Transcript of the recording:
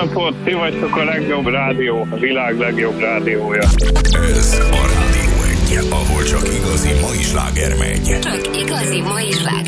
napot, ti vagytok a legjobb rádió, a világ legjobb rádiója. Ez a Rádió 1, ahol csak igazi mai sláger megy. Csak igazi mai sláger.